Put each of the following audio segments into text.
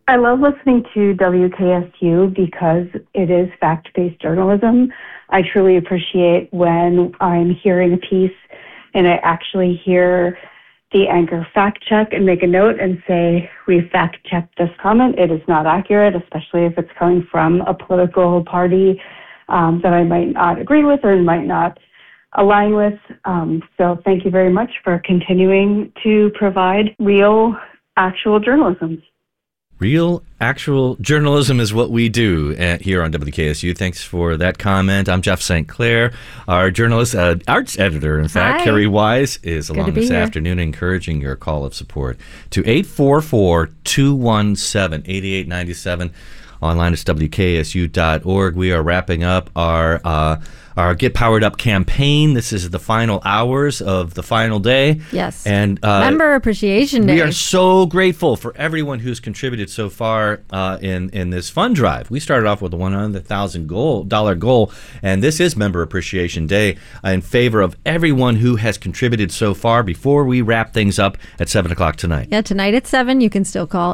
I love listening to WKSU because it is fact-based journalism. I truly appreciate when I'm hearing a piece and I actually hear the anchor fact check and make a note and say, we fact checked this comment. It is not accurate, especially if it's coming from a political party that I might not agree with or might not align with. So thank you very much for continuing to provide real, actual journalism. Real, actual journalism is what we do here on WKSU. Thanks for that comment. I'm Jeff St. Clair. Our journalist, arts editor, in fact, Hi. Carrie Wise, is along this afternoon, encouraging your call of support to 844-217-8897. Online at WKSU.org. We are wrapping up our Get Powered Up campaign. This is the final hours of the final day. Yes. And Member Appreciation Day. We are so grateful for everyone who's contributed so far in this fund drive. We started off with a $100,000 goal, and this is Member Appreciation Day in favor of everyone who has contributed so far before we wrap things up at 7 o'clock tonight. Yeah, tonight at 7, you can still call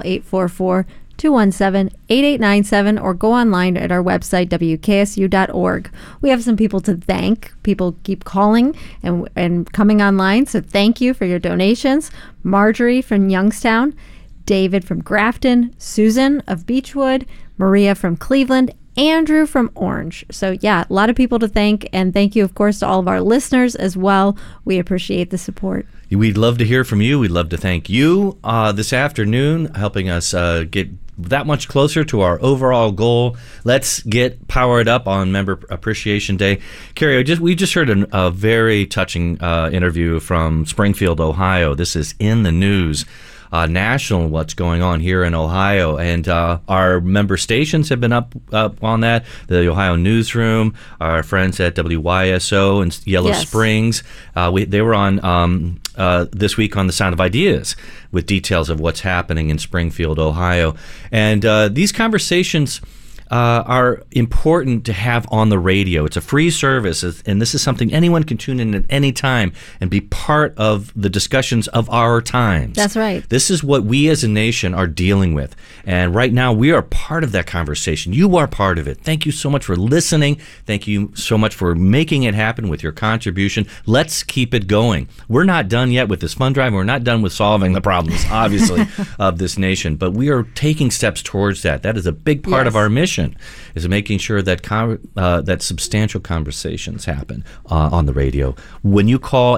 844-217-8897 or go online at our website, WKSU.org. We have some people to thank. People keep calling and coming online, so thank you for your donations. Marjorie from Youngstown, David from Grafton, Susan of Beechwood, Maria from Cleveland, Andrew from Orange. So yeah, a lot of people to thank, and thank you, of course, to all of our listeners as well. We appreciate the support. We'd love to hear from you. We'd love to thank you this afternoon, helping us get that much closer to our overall goal. Let's get powered up on Member Appreciation Day. Carrie, we just heard a very touching interview from Springfield, Ohio. This is in the news. National, what's going on here in Ohio, and our member stations have been up on that. The Ohio Newsroom, our friends at WYSO and Yellow Springs, they were on this week on The Sound of Ideas with details of what's happening in Springfield, Ohio. And these conversations are important to have on the radio. It's a free service, and this is something anyone can tune in at any time and be part of the discussions of our times. That's right. This is what we as a nation are dealing with. And right now, we are part of that conversation. You are part of it. Thank you so much for listening. Thank you so much for making it happen with your contribution. Let's keep it going. We're not done yet with this fund drive. We're not done with solving the problems, obviously, of this nation. But we are taking steps towards that. That is a big part of our mission, is making sure that that substantial conversations happen on the radio. When you call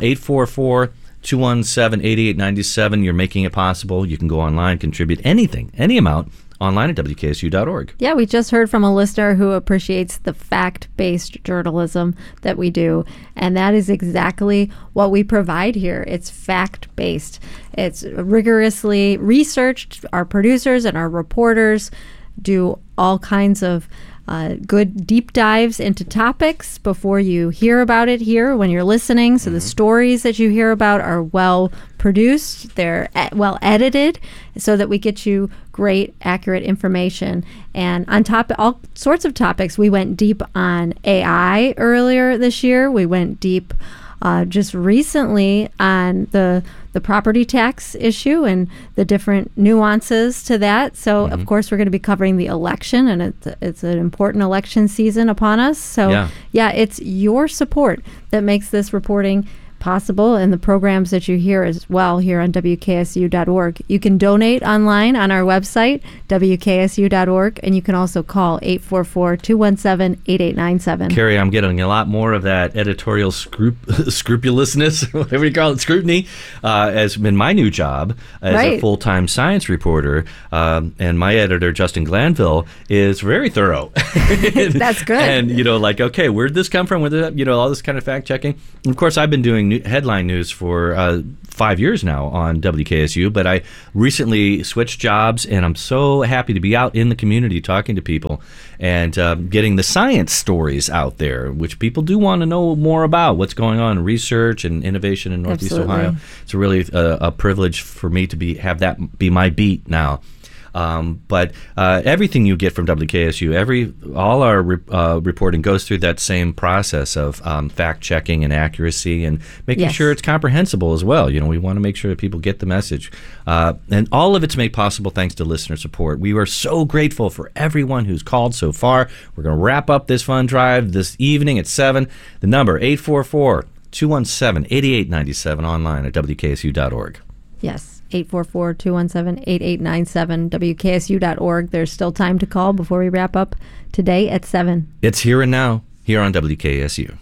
844-217-8897, you're making it possible. You can go online, contribute anything, any amount, online at WKSU.org. Yeah, we just heard from a listener who appreciates the fact-based journalism that we do, and that is exactly what we provide here. It's fact-based. It's rigorously researched. Our producers and our reporters do all kinds of good deep dives into topics before you hear about it here when you're listening. So the stories that you hear about are well produced, they're well edited, so that we get you great, accurate information. And on top of all sorts of topics, we went deep on AI earlier this year. We went deep just recently on the property tax issue and the different nuances to that. So, of course, we're going to be covering the election, and it's an important election season upon us. So, yeah, it's your support that makes this reporting possible, and the programs that you hear as well here on WKSU.org. You can donate online on our website, WKSU.org, and you can also call 844-217-8897. Carrie, I'm getting a lot more of that editorial scrupulousness, whatever you call it, scrutiny, as in my new job as a full-time science reporter. And my editor, Justin Glanville, is very thorough. That's good. And, okay, where'd this come from? All this kind of fact-checking. And of course, I've been doing headline news for 5 years now on WKSU, but I recently switched jobs, and I'm so happy to be out in the community talking to people and getting the science stories out there, which people do want to know more about, what's going on in research and innovation in Northeast Ohio. It's really a privilege for me to have that be my beat now. But everything you get from WKSU, all our reporting goes through that same process of fact checking and accuracy and making sure it's comprehensible as well. We want to make sure that people get the message. And all of it's made possible thanks to listener support. We are so grateful for everyone who's called so far. We're going to wrap up this fund drive this evening at 7. The number, 844-217-8897, online at WKSU.org. Yes, 844-217-8897, WKSU.org. There's still time to call before we wrap up today at 7. It's Here and Now, here on WKSU.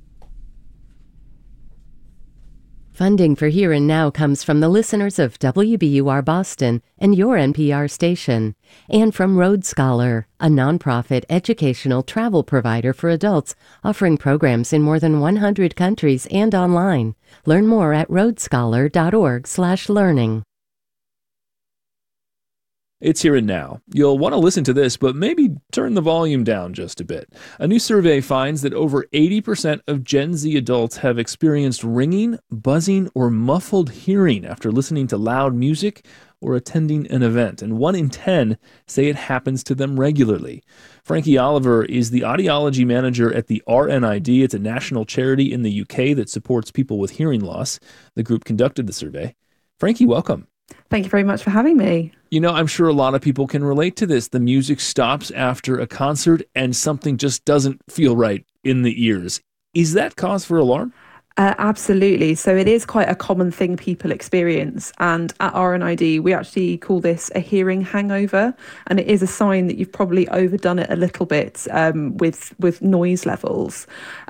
Funding for Here and Now comes from the listeners of WBUR Boston and your NPR station, and from Road Scholar, a nonprofit educational travel provider for adults offering programs in more than 100 countries and online. Learn more at roadscholar.org/learning. It's Here and Now. You'll want to listen to this, but maybe turn the volume down just a bit. A new survey finds that over 80% of Gen Z adults have experienced ringing, buzzing, or muffled hearing after listening to loud music or attending an event, and 1 in 10 say it happens to them regularly. Frankie Oliver is the audiology manager at the RNID. It's a national charity in the UK that supports people with hearing loss. The group conducted the survey. Frankie, welcome. Thank you very much for having me. I'm sure a lot of people can relate to this. The music stops after a concert and something just doesn't feel right in the ears. Is that cause for alarm? Absolutely. So it is quite a common thing people experience. And at RNID, we actually call this a hearing hangover. And it is a sign that you've probably overdone it a little bit with noise levels.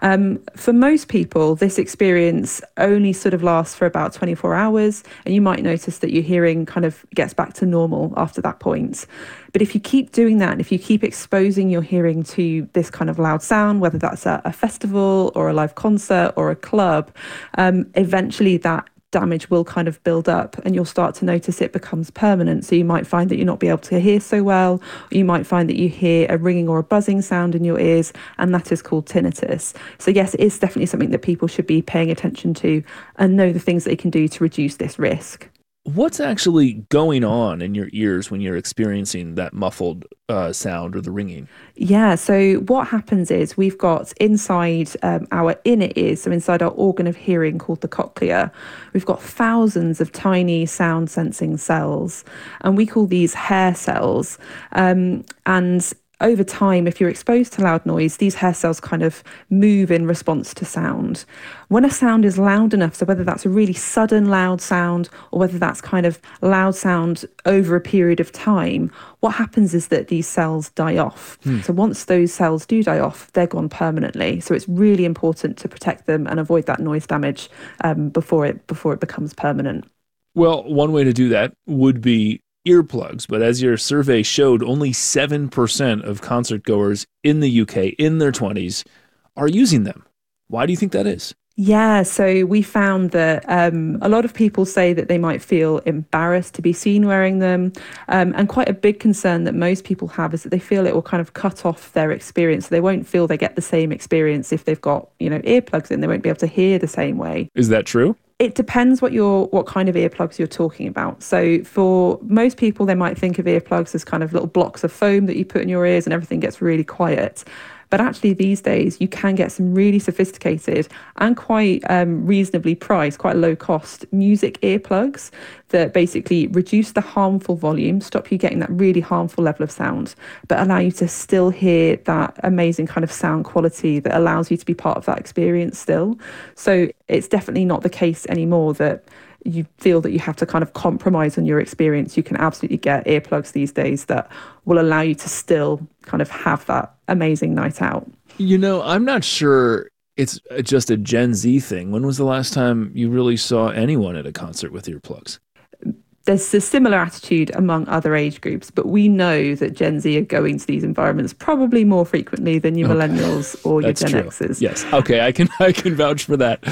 For most people, this experience only sort of lasts for about 24 hours. And you might notice that your hearing kind of gets back to normal after that point. But if you keep doing that, and if you keep exposing your hearing to this kind of loud sound, whether that's at a festival or a live concert or a club, eventually that damage will kind of build up and you'll start to notice it becomes permanent. So you might find that you're not be able to hear so well, or you might find that you hear a ringing or a buzzing sound in your ears, and that is called tinnitus. So yes, it is definitely something that people should be paying attention to and know the things they can do to reduce this risk. What's actually going on in your ears when you're experiencing that muffled sound or the ringing? Yeah, so what happens is we've got inside our inner ears, so inside our organ of hearing called the cochlea, we've got thousands of tiny sound sensing cells, and we call these hair cells. And over time, if you're exposed to loud noise, these hair cells kind of move in response to sound. When a sound is loud enough, so whether that's a really sudden loud sound or whether that's kind of loud sound over a period of time, what happens is that these cells die off. So once those cells do die off, they're gone permanently. So it's really important to protect them and avoid that noise damage before it becomes permanent. Well, one way to do that would be earplugs, but as your survey showed, only 7% of concert goers in the UK in their 20s are using them. Why do you think that is? Yeah, so we found that a lot of people say that they might feel embarrassed to be seen wearing them. And quite a big concern that most people have is that they feel it will kind of cut off their experience. They won't feel they get the same experience if they've got, earplugs in. They won't be able to hear the same way. Is that true? It depends what kind of earplugs you're talking about. So for most people, they might think of earplugs as kind of little blocks of foam that you put in your ears and everything gets really quiet. But actually these days you can get some really sophisticated and quite reasonably priced, quite low cost music earplugs that basically reduce the harmful volume, stop you getting that really harmful level of sound, but allow you to still hear that amazing kind of sound quality that allows you to be part of that experience still. So it's definitely not the case anymore that you feel that you have to kind of compromise on your experience. You can absolutely get earplugs these days that will allow you to still kind of have that amazing night out. I'm not sure it's just a Gen Z thing. When was the last time you really saw anyone at a concert with earplugs? There's a similar attitude among other age groups, but we know that Gen Z are going to these environments probably more frequently than your millennials or your Gen Xers. Yes. Okay. I can vouch for that.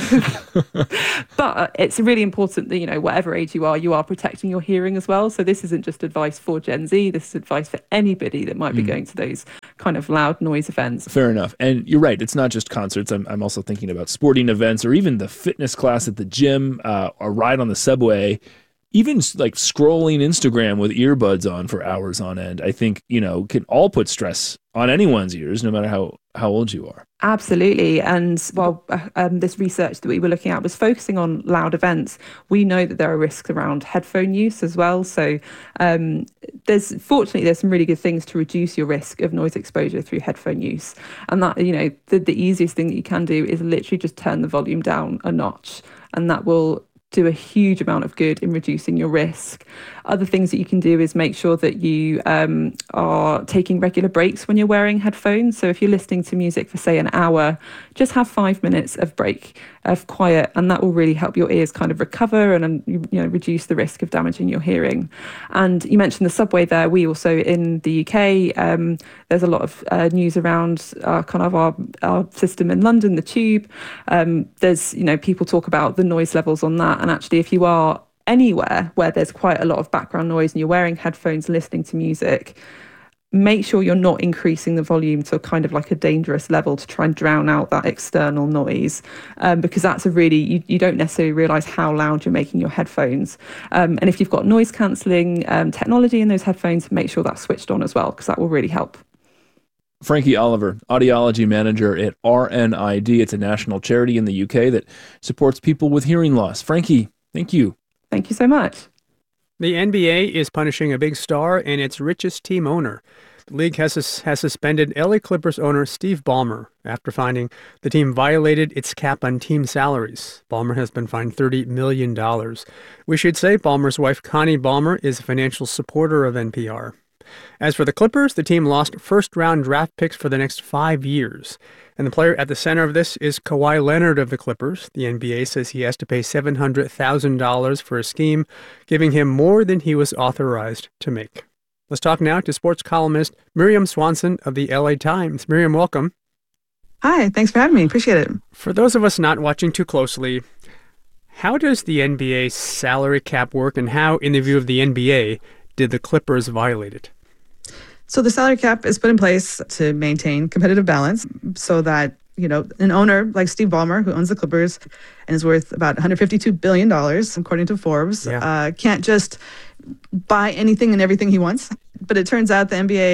But it's really important that, whatever age you are protecting your hearing as well. So this isn't just advice for Gen Z. This is advice for anybody that might be going to those kind of loud noise events. Fair enough. And you're right. It's not just concerts. I'm also thinking about sporting events or even the fitness class at the gym, a ride on the subway. even like scrolling Instagram with earbuds on for hours on end, I think, can all put stress on anyone's ears, no matter how old you are. Absolutely. And while this research that we were looking at was focusing on loud events, we know that there are risks around headphone use as well. So there's some really good things to reduce your risk of noise exposure through headphone use. And that, the easiest thing that you can do is literally just turn the volume down a notch, and that will do a huge amount of good in reducing your risk. Other things that you can do is make sure that you are taking regular breaks when you're wearing headphones. So if you're listening to music for, say, an hour, just have 5 minutes of break, of quiet, and that will really help your ears kind of recover and reduce the risk of damaging your hearing. And you mentioned the subway there. We also, in the UK, there's a lot of news around our system in London, the Tube. There's, people talk about the noise levels on that. And actually, if you are anywhere where there's quite a lot of background noise and you're wearing headphones and listening to music, make sure you're not increasing the volume to kind of like a dangerous level to try and drown out that external noise, because that's you don't necessarily realise how loud you're making your headphones. And if you've got noise cancelling technology in those headphones, make sure that's switched on as well, because that will really help. Frankie Oliver, Audiology Manager at RNID. It's a national charity in the UK that supports people with hearing loss. Frankie, thank you. Thank you so much. The NBA is punishing a big star and its richest team owner. The league has suspended LA Clippers owner Steve Ballmer after finding the team violated its cap on team salaries. Ballmer has been fined $30 million. We should say Ballmer's wife, Connie Ballmer, is a financial supporter of NPR. As for the Clippers, the team lost first-round draft picks for the next 5 years. And the player at the center of this is Kawhi Leonard of the Clippers. The NBA says he has to pay $700,000 for a scheme, giving him more than he was authorized to make. Let's talk now to sports columnist Miriam Swanson of the LA Times. Miriam, welcome. Hi, thanks for having me. Appreciate it. For those of us not watching too closely, how does the NBA salary cap work, and how, in the view of the NBA, did the Clippers violate it? So the salary cap is put in place to maintain competitive balance so that, an owner like Steve Ballmer, who owns the Clippers and is worth about $152 billion, according to Forbes, can't just buy anything and everything he wants. But it turns out the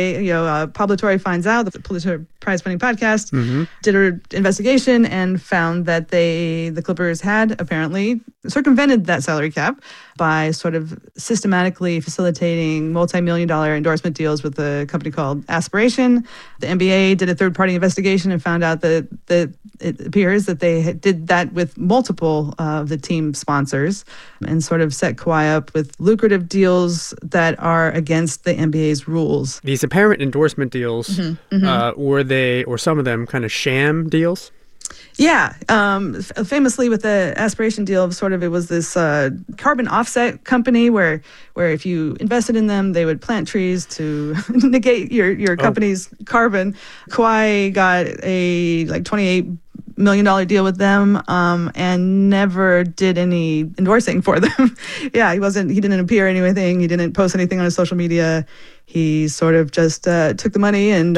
NBA, Pablo Torre finds out, the Pulitzer Prize-winning podcast, did an investigation and found that the Clippers had apparently circumvented that salary cap by sort of systematically facilitating multi-million-dollar endorsement deals with a company called Aspiration. The NBA did a third-party investigation and found out that it appears that they did that with multiple of the team sponsors and sort of set Kawhi up with lucrative deals that are against the NBA's rules. These apparent endorsement deals, were they, or some of them, kind of sham deals? Yeah. Famously with the Aspiration deal, it was this carbon offset company where if you invested in them, they would plant trees to negate your company's carbon. Kawhi got a $28 million deal with them and never did any endorsing for them. He didn't appear in anything. He didn't post anything on his social media. He sort of just took the money and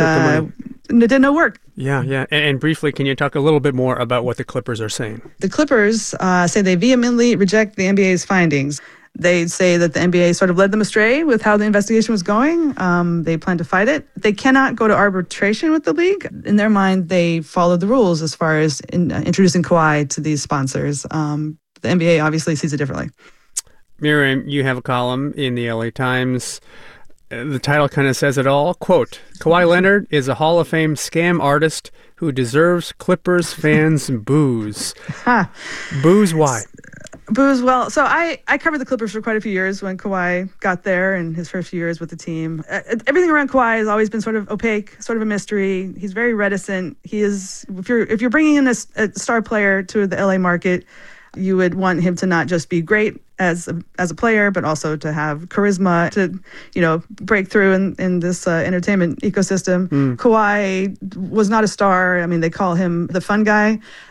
it did no work. Yeah. And briefly, can you talk a little bit more about what the Clippers are saying? The Clippers say they vehemently reject the NBA's findings. They say that the NBA sort of led them astray with how the investigation was going. They plan to fight it. They cannot go to arbitration with the league. In their mind, they followed the rules as far as introducing Kawhi to these sponsors. The NBA obviously sees it differently. Miriam, you have a column in the LA Times. The title kind of says it all. Quote, Kawhi Leonard is a Hall of Fame scam artist who deserves Clippers fans' boos. Boos why? Boos, well, so I covered the Clippers for quite a few years when Kawhi got there and his first few years with the team. Everything around Kawhi has always been sort of opaque, sort of a mystery. He's very reticent. He is, if you're bringing in a star player to the LA market, you would want him to not just be great as a player, but also to have charisma to, break through in this entertainment ecosystem. Kawhi was not a star. I mean, they call him the fun guy,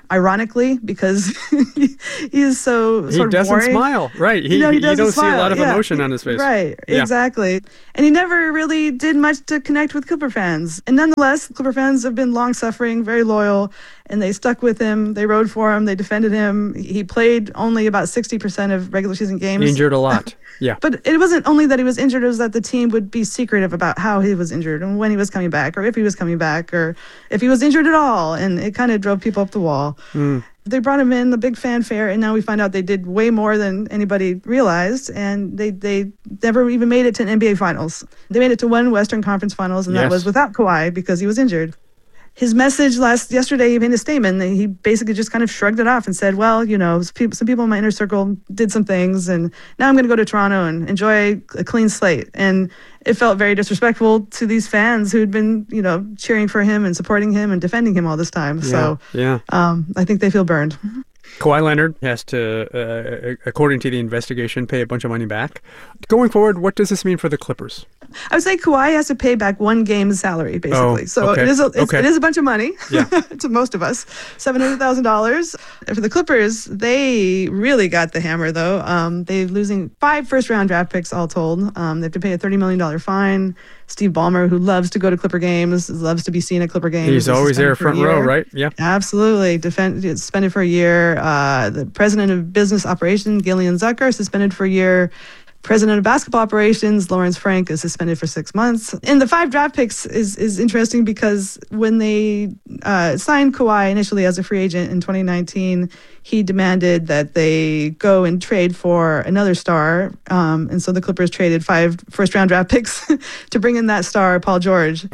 ironically, because he is so He sort of doesn't boring. smile. Right. You know, he you doesn't don't see a smile. lot of Yeah. emotion on his face. Right, Yeah. exactly. And he never really did much to connect with Clipper fans. And nonetheless, Clipper fans have been long-suffering, very loyal, and they stuck with him. They rode for him. They defended him. He played only about 60% of regular season games. Injured a lot. Yeah. But it wasn't only that he was injured, it was that the team would be secretive about how he was injured and when he was coming back, or if he was coming back, or if he was injured at all. And it kind of drove people up the wall. They brought him in, the big fanfare, and now we find out they did way more than anybody realized, and they never even made it to an NBA Finals. They made it to one Western Conference Finals, and that Yes. was without Kawhi because he was injured. His message yesterday, he made a statement, and he basically just kind of shrugged it off and said, well, you know, some people in my inner circle did some things, and now I'm going to go to Toronto and enjoy a clean slate. And it felt very disrespectful to these fans who'd been, you know, cheering for him and supporting him and defending him all this time. So Yeah. I think they feel burned. Kawhi Leonard has to, according to the investigation, pay a bunch of money back. Going forward, what does this mean for the Clippers? I would say Kawhi has to pay back one game's salary, basically. Oh, so okay. it is Okay. it is a bunch of money Yeah. to most of us. $700,000. For the Clippers, they really got the hammer, though. They're losing 5 first-round draft picks all told. They have to pay a $30 million fine. Steve Ballmer, who loves to go to Clipper games, loves to be seen at Clipper games. He's is always there suspended for a front row, year. right? Yeah. Absolutely. Suspended for a year. The president of business operations, Gillian Zucker, suspended for a year. President of basketball operations, Lawrence Frank, is suspended for 6 months. And the 5 draft picks is interesting because when they signed Kawhi initially as a free agent in 2019, he demanded that they go and trade for another star. And so the Clippers traded 5 first-round draft picks to bring in that star, Paul George.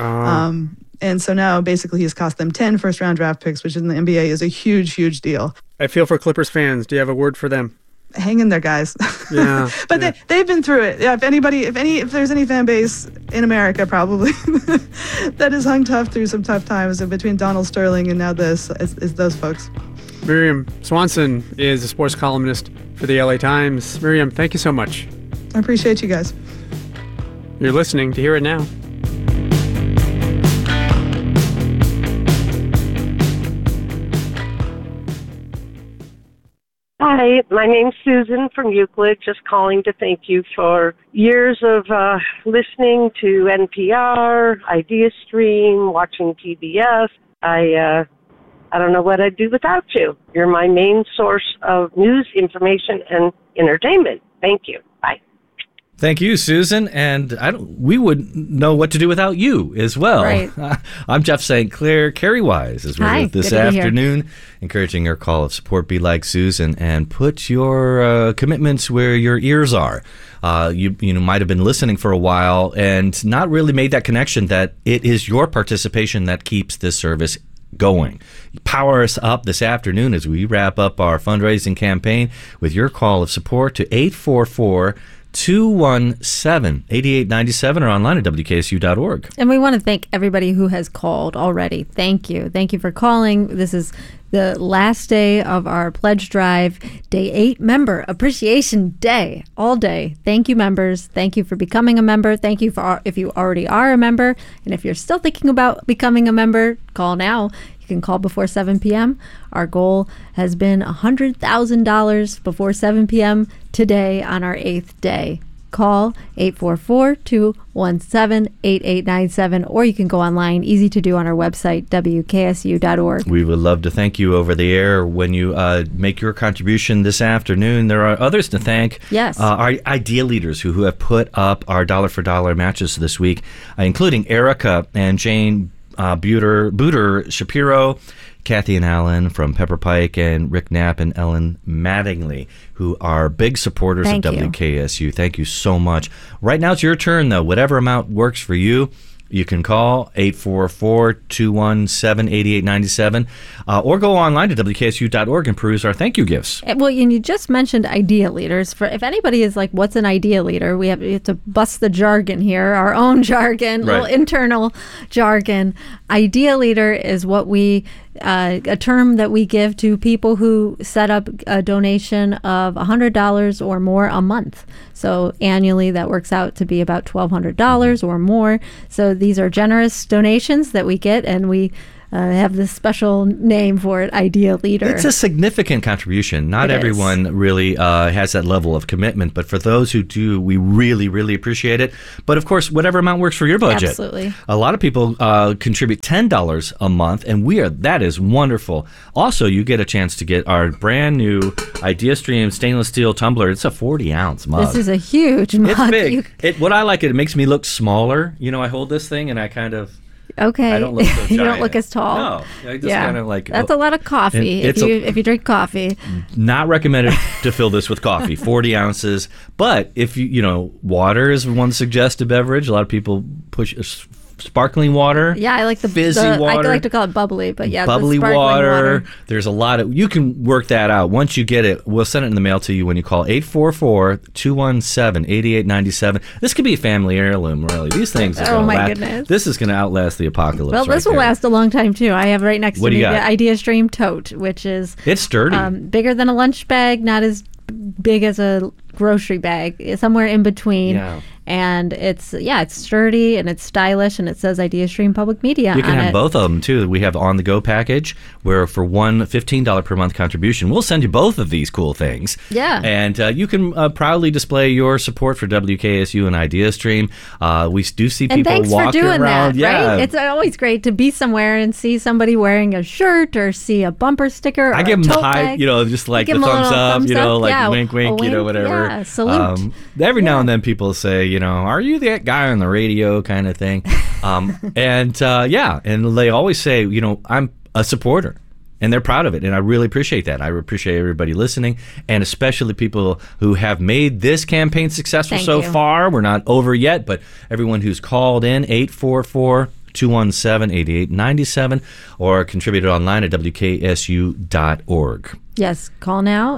And so now basically he's cost them 10 first-round draft picks, which in the NBA is a huge, huge deal. I feel for Clippers fans. Do you have a word for them? Hang in there, guys. Yeah. But yeah. they've been through it. Yeah, if there's any fan base in America, probably that has hung tough through some tough times, and between Donald Sterling and now this is those folks. Miriam Swanson is a sports columnist for the LA Times. Miriam, thank you so much. I appreciate you guys. You're listening to Hear It Now. Hi, my name's Susan from Euclid, just calling to thank you for years of listening to NPR, IdeaStream, watching PBS. I don't know what I'd do without you. You're my main source of news, information, and entertainment. Thank you. Bye. Thank you, Susan. And we wouldn't know what to do without you as well. Right. I'm Jeff St. Clair. Carrie Wise is with Hi, us this good to be here. afternoon, encouraging your call of support. Be like Susan and put your commitments where your ears are. You might have been listening for a while and not really made that connection that it is your participation that keeps this service going. Power us up this afternoon as we wrap up our fundraising campaign with your call of support to 844-217-8897 or online at WKSU.org. And we want to thank everybody who has called already. Thank you. Thank you for calling. This is the last day of our pledge drive, day 8, Member Appreciation Day, all day. Thank you, members. Thank you for becoming a member. Thank you for if you already are a member. And if you're still thinking about becoming a member, call now. You can call before 7 p.m. Our goal has been $100,000 before 7 p.m. today on our 8th day. Call 844-217-8897, or you can go online, easy to do on our website, WKSU.org. We would love to thank you over the air when you make your contribution this afternoon. There are others to thank. Yes. Our idea leaders who have put up our dollar for dollar matches this week, including Erica and Jane Booter Shapiro, Kathy and Alan from Pepper Pike, and Rick Knapp and Ellen Mattingly, who are big supporters Thank of you. WKSU. Thank you so much. Right now it's your turn, though. Whatever amount works for you, you can call 844-217-8897 or go online to WKSU.org and peruse our thank you gifts. Well, and you just mentioned idea leaders. For if anybody is like, what's an idea leader? We have to bust the jargon here, our own jargon, Right. little internal jargon. Idea leader is what we a term that we give to people who set up a donation of $100 or more a month. So annually, that works out to be about $1,200 or more. So these are generous donations that we get, and we have this special name for it, Idea Leader. It's a significant contribution. Not everyone really has that level of commitment, but for those who do, we really, really appreciate it. But of course, whatever amount works for your budget. Absolutely. A lot of people contribute $10 a month, and that is wonderful. Also, you get a chance to get our brand new IdeaStream stainless steel tumbler. It's a 40-ounce mug. This is a huge mug. It's big. What I like it makes me look smaller. I hold this thing and I kind of... Okay. I don't look so giant. You don't look as tall. No. I just kind of like... That's a lot of coffee if you drink coffee. Not recommended to fill this with coffee, 40 ounces. But if water is one suggested beverage. A lot of people push sparkling water. Yeah, I like the fizzy water. I like to call it bubbly, but yeah, bubbly the water. There's a lot of... You can work that out. Once you get it, we'll send it in the mail to you when you call 844-217-8897. This could be a family heirloom, really. These things are going to last. Goodness. This is going to outlast the apocalypse. Well, this will last a long time, too. I have right next to me the IdeaStream tote, which is... It's sturdy. Bigger than a lunch bag, not as big as a grocery bag. It's somewhere in between. Yeah. And it's sturdy and it's stylish and it says IdeaStream Public Media. You can have it. both of them too. We have On the Go package where for one $15 per month contribution, we'll send you both of these cool things. Yeah. And you can proudly display your support for WKSU and IdeaStream. We do see people walking around. And thanks for doing that, right? It's always great to be somewhere and see somebody wearing a shirt or see a bumper sticker or I give them the high, bag. just like the thumbs up, like wink, wink, whatever. Yeah, salute. Every now and then people say, are you that guy on the radio kind of thing? And they always say, I'm a supporter. And they're proud of it, and I really appreciate that. I appreciate everybody listening, and especially people who have made this campaign successful so far. We're not over yet, but everyone who's called in, 844-217-8897, or contributed online at WKSU.org. Yes, call now.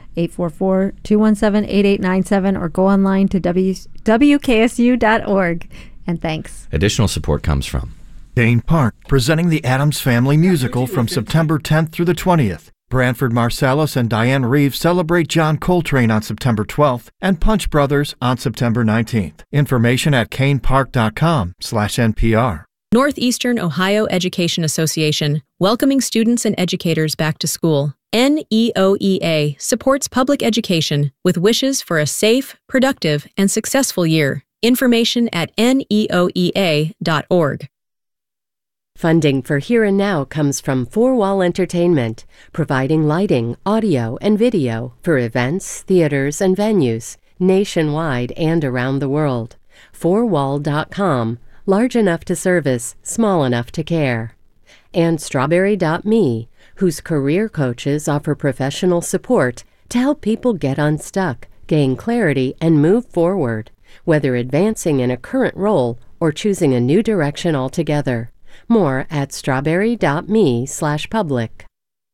844-217-8897 or go online to WKSU.org. And thanks. Additional support comes from Kane Park, presenting the Addams Family Musical from September 10th through the 20th. Branford Marsalis and Diane Reeves celebrate John Coltrane on September 12th and Punch Brothers on September 19th. Information at kanepark.com/NPR. Northeastern Ohio Education Association, welcoming students and educators back to school. NEOEA supports public education with wishes for a safe, productive, and successful year. Information at neoea.org. Funding for Here and Now comes from Four Wall Entertainment, providing lighting, audio, and video for events, theaters, and venues nationwide and around the world. Fourwall.com, large enough to service, small enough to care. And Strawberry.me, whose career coaches offer professional support to help people get unstuck, gain clarity, and move forward, whether advancing in a current role or choosing a new direction altogether. More at strawberry.me/public.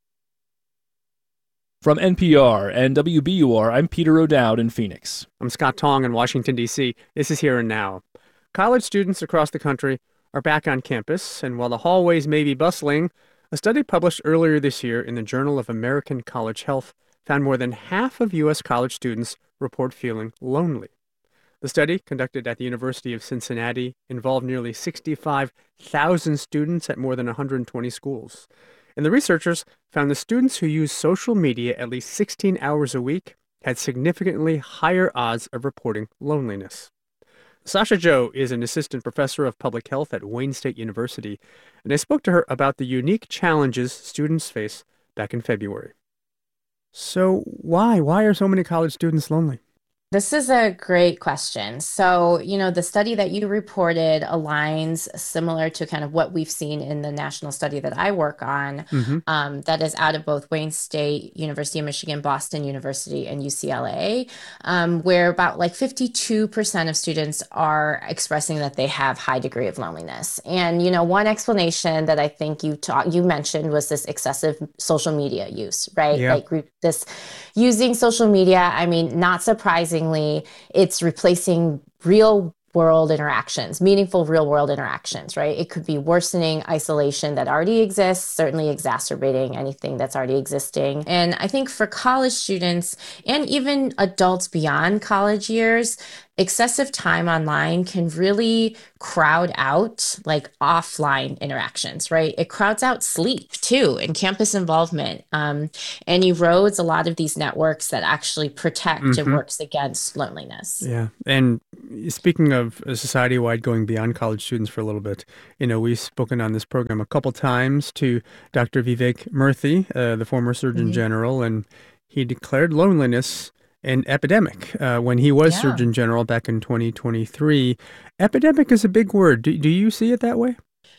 From NPR and WBUR, I'm Peter O'Dowd in Phoenix. I'm Scott Tong in Washington, D.C. This is Here and Now. College students across the country are back on campus, and while the hallways may be bustling, a study published earlier this year in the Journal of American College Health found more than half of U.S. college students report feeling lonely. The study, conducted at the University of Cincinnati, involved nearly 65,000 students at more than 120 schools. And the researchers found the students who use social media at least 16 hours a week had significantly higher odds of reporting loneliness. Sasha Joe is an assistant professor of public health at Wayne State University, and I spoke to her about the unique challenges students face back in February. So why are so many college students lonely? This is a great question. So, the study that you reported aligns similar to kind of what we've seen in the national study that I work on, that is out of both Wayne State, University of Michigan, Boston University, and UCLA, where about 52% of students are expressing that they have high degree of loneliness. And, one explanation that I think you mentioned was this excessive social media use, right? Yeah. This using social media, not surprisingly, it's replacing real world interactions, meaningful real world interactions, right? It could be worsening isolation that already exists, certainly exacerbating anything that's already existing. And I think for college students and even adults beyond college years, excessive time online can really crowd out like offline interactions, right? It crowds out sleep too and campus involvement, and erodes a lot of these networks that actually protect and works against loneliness. Yeah. And speaking of a society-wide, going beyond college students for a little bit, we've spoken on this program a couple times to Dr. Vivek Murthy, the former Surgeon General, and he declared loneliness an epidemic when he was Surgeon General back in 2023. Epidemic is a big word. Do you see it that way?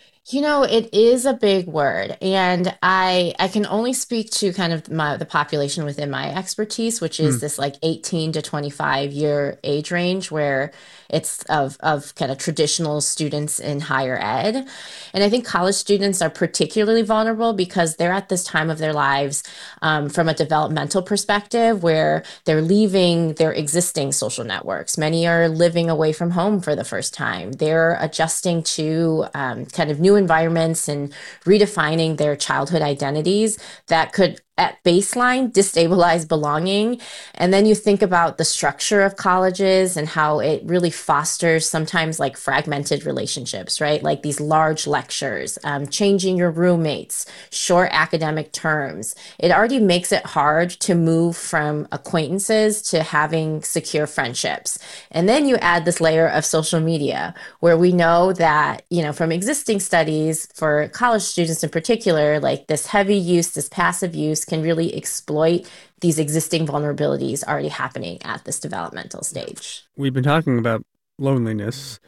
It is a big word, and I can only speak to kind of the population within my expertise, which is this like 18 to 25 year age range where it's of kind of traditional students in higher ed. And I think college students are particularly vulnerable because they're at this time of their lives from a developmental perspective where they're leaving their existing social networks. Many are living away from home for the first time. They're adjusting to kind of new environments and redefining their childhood identities that could at baseline destabilize belonging. And then you think about the structure of colleges and how it really fosters sometimes like fragmented relationships, right? Like these large lectures, changing your roommates, short academic terms. It already makes it hard to move from acquaintances to having secure friendships. And then you add this layer of social media where we know that, from existing studies for college students in particular, like this heavy use, this passive use can really exploit these existing vulnerabilities already happening at this developmental stage. We've been talking about loneliness.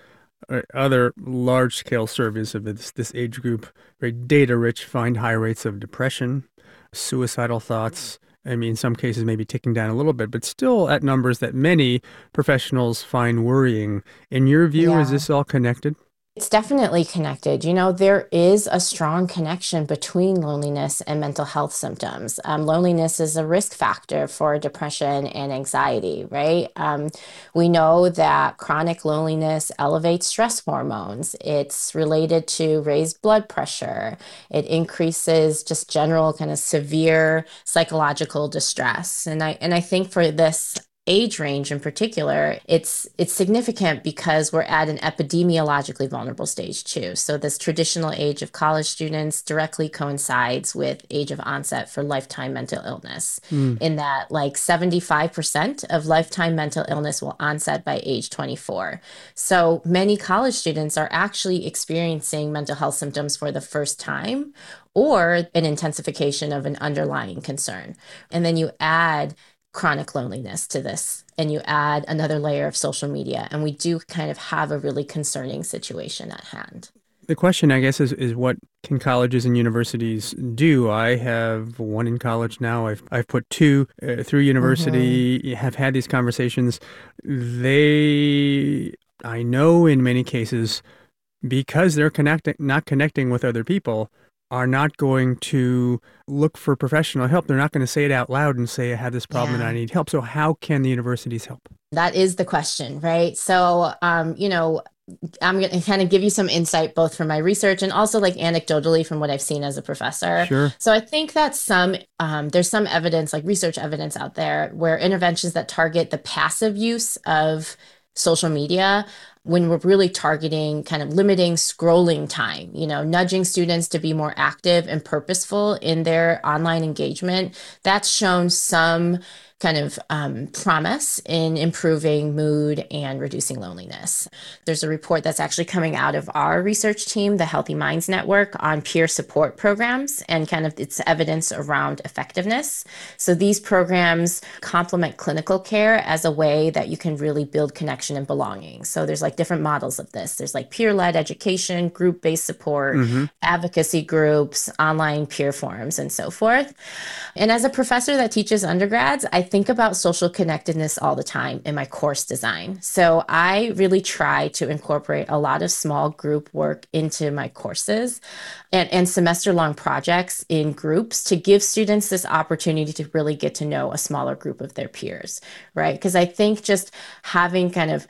Other large-scale surveys of this age group, very data-rich, find high rates of depression, suicidal thoughts. I mean, in some cases maybe ticking down a little bit, but still at numbers that many professionals find worrying. In your view, is this all connected? It's definitely connected. There is a strong connection between loneliness and mental health symptoms. Loneliness is a risk factor for depression and anxiety, right? We know that chronic loneliness elevates stress hormones. It's related to raised blood pressure. It increases just general kind of severe psychological distress. And I think for this age range in particular, it's significant because we're at an epidemiologically vulnerable stage too. So this traditional age of college students directly coincides with age of onset for lifetime mental illness, in that like 75% of lifetime mental illness will onset by age 24. So many college students are actually experiencing mental health symptoms for the first time or an intensification of an underlying concern. And then you add chronic loneliness to this, and you add another layer of social media, and we do kind of have a really concerning situation at hand. The question, I guess, is what can colleges and universities do? I have one in college now. I've put two through university, have had these conversations. I know in many cases, because they're not connecting with other people, are not going to look for professional help. They're not going to say it out loud and say, I have this problem and I need help. So how can the universities help? That is the question, right? So, I'm going to kind of give you some insight both from my research and also like anecdotally from what I've seen as a professor. Sure. So I think that there's some evidence, like research evidence out there where interventions that target the passive use of social media, when we're really targeting kind of limiting scrolling time, nudging students to be more active and purposeful in their online engagement, that's shown some kind of promise in improving mood and reducing loneliness. There's a report that's actually coming out of our research team, the Healthy Minds Network, on peer support programs and kind of its evidence around effectiveness. So these programs complement clinical care as a way that you can really build connection and belonging. So there's like different models of this. There's like peer-led education, group-based support, advocacy groups, online peer forums, and so forth. And as a professor that teaches undergrads, I think about social connectedness all the time in my course design. So I really try to incorporate a lot of small group work into my courses and semester-long projects in groups to give students this opportunity to really get to know a smaller group of their peers, right? Because I think just having kind of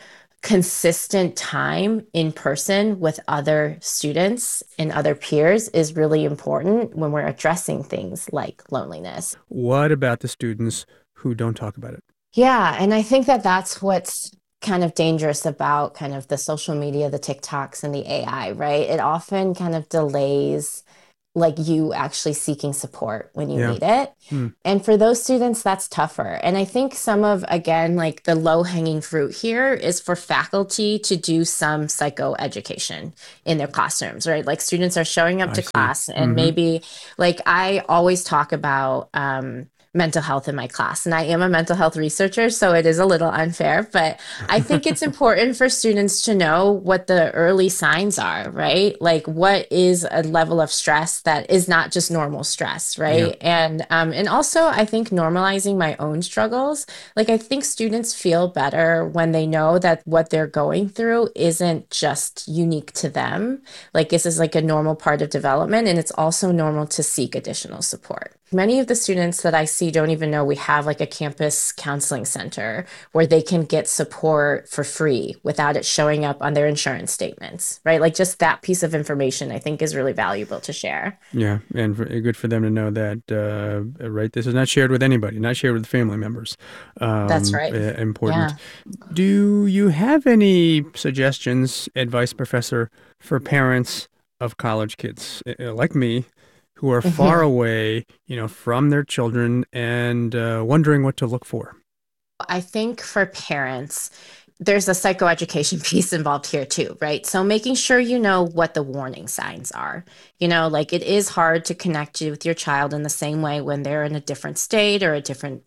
consistent time in person with other students and other peers is really important when we're addressing things like loneliness. What about the students who don't talk about it? Yeah, and I think that that's what's kind of dangerous about kind of the social media, the TikToks and the AI, right? It often kind of delays like you actually seeking support when you need it. And for those students, that's tougher. And I think some of, again, like the low hanging fruit here is for faculty to do some psychoeducation in their classrooms, right? Like students are showing up to class and maybe like I always talk about, mental health in my class. And I am a mental health researcher, so it is a little unfair, but I think it's important for students to know what the early signs are, right? Like what is a level of stress that is not just normal stress, right? And also I think normalizing my own struggles, like I think students feel better when they know that what they're going through isn't just unique to them. Like this is like a normal part of development, and it's also normal to seek additional support. Many of the students that I see don't even know we have like a campus counseling center where they can get support for free without it showing up on their insurance statements, right? Like just that piece of information I think is really valuable to share. Yeah, and good for them to know that, right? This is not shared with anybody, not shared with family members. That's right. Important. Yeah. Do you have any suggestions, advice, Professor, for parents of college kids like me, who are far away, from their children and wondering what to look for? I think for parents, there's a psychoeducation piece involved here too, right? So making sure you know what the warning signs are. Like it is hard to connect you with your child in the same way when they're in a different state or a different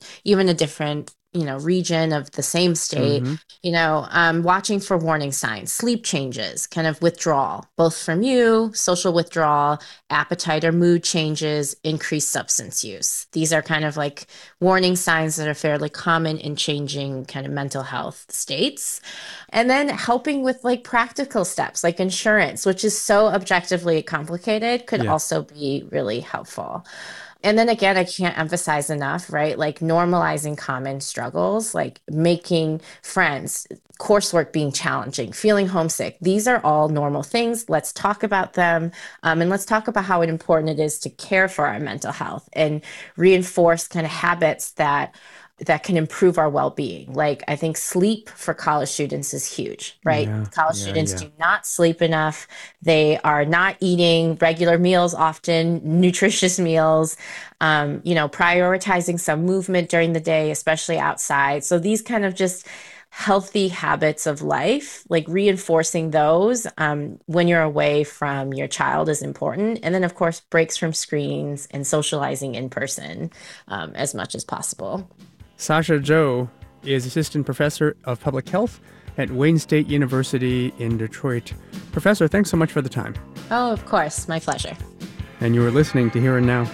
region of the same state, watching for warning signs, sleep changes, kind of withdrawal, both from you, social withdrawal, appetite or mood changes, increased substance use. These are kind of like warning signs that are fairly common in changing kind of mental health states. And then helping with like practical steps like insurance, which is so objectively complicated, could also be really helpful. And then again, I can't emphasize enough, right? Like normalizing common struggles, like making friends, coursework being challenging, feeling homesick. These are all normal things. Let's talk about them. And let's talk about how important it is to care for our mental health and reinforce kind of habits that can improve our well-being. Like I think sleep for college students is huge, right? College students do not sleep enough. They are not eating regular meals often, nutritious meals, prioritizing some movement during the day, especially outside. So these kind of just healthy habits of life, like reinforcing those when you're away from your child is important. And then of course, breaks from screens and socializing in person as much as possible. Sasha Zhou is Assistant Professor of Public Health at Wayne State University in Detroit. Professor, thanks so much for the time. Oh, of course. My pleasure. And you are listening to Here and Now.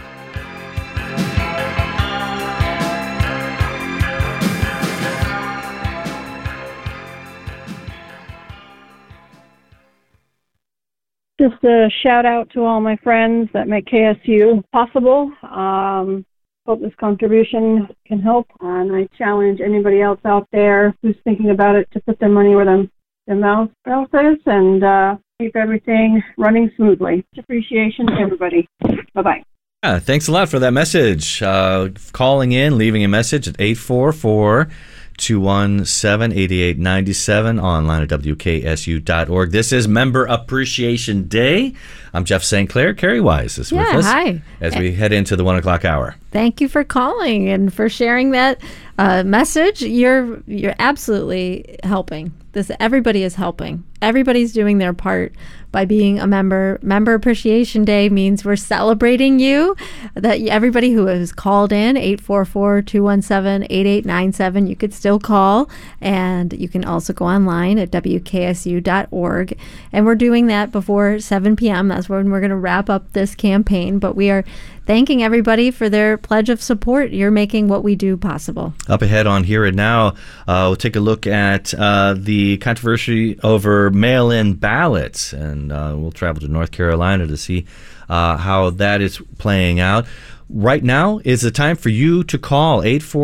Just a shout out to all my friends that make KSU possible. Hope this contribution can help, and I challenge anybody else out there who's thinking about it to put their money where their mouth is and keep everything running smoothly. Appreciation to everybody. Bye-bye. Yeah, thanks a lot for that message. Calling in, leaving a message at 844-217-8897, online at WKSU.org. This is Member Appreciation Day. I'm Jeff St. Clair. Carrie Wise is with us hi. As we head into the 1 o'clock hour. Thank you for calling and for sharing that message. You're absolutely helping. Everybody is helping. Everybody's doing their part by being a member. Member Appreciation Day means we're celebrating you. That everybody who has called in, 844-217-8897, you could still call, and you can also go online at WKSU.org. And we're doing that before 7 p.m. That's when we're going to wrap up this campaign. But we are thanking everybody for their pledge of support. You're making what we do possible. Up ahead on Here and Now, we'll take a look at the controversy over mail-in ballots, and we'll travel to North Carolina to see how that is playing out. Right now is the time for you to call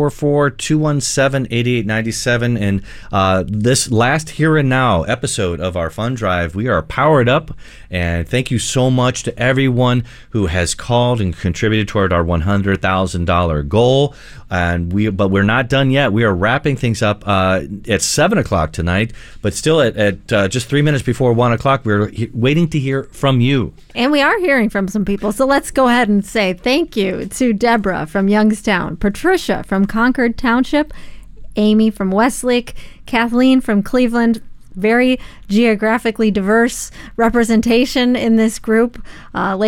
844-217-8897. And this last Here and Now episode of our fund drive, we are powered up. And thank you so much to everyone who has called and contributed toward our $100,000 goal. But we're not done yet. We are wrapping things up at 7 o'clock tonight, but still at just 3 minutes before 1 o'clock, we're waiting to hear from you. And we are hearing from some people. So let's go ahead and say thank you to Deborah from Youngstown, Patricia from Concord Township, Amy from Westlake, Kathleen from Cleveland. Very geographically diverse representation in this group.